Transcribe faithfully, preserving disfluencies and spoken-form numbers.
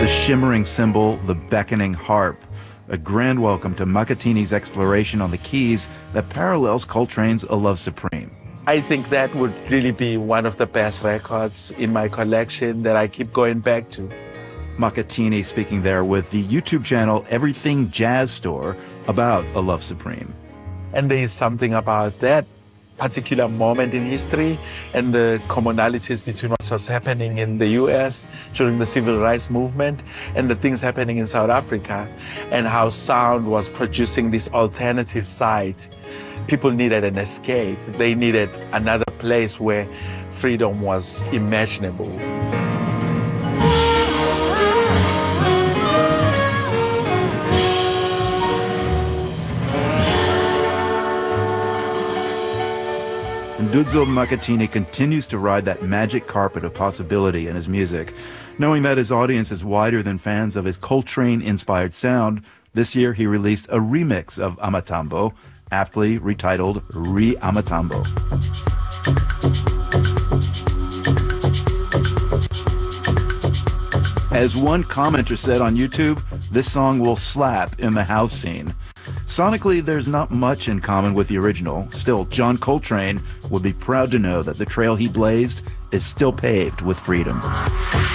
The shimmering cymbal, the beckoning harp. A grand welcome to Maketini's exploration on the keys that parallels Coltrane's A Love Supreme. I think that would really be one of the best records in my collection that I keep going back to. Maketini speaking there with the YouTube channel Everything Jazz Store about A Love Supreme. And there is something about that particular moment in history and the commonalities between what was happening in the U S during the civil rights movement and the things happening in South Africa, and how sound was producing this alternative side. People needed an escape. They needed another place where freedom was imaginable. Ndudzo Maketini continues to ride that magic carpet of possibility in his music. Knowing that his audience is wider than fans of his Coltrane-inspired sound, this year he released a remix of Amatambo, aptly retitled Re-Amatambo. As one commenter said on YouTube, this song will slap in the house scene. Sonically, there's not much in common with the original. Still, John Coltrane would be proud to know that the trail he blazed is still paved with freedom.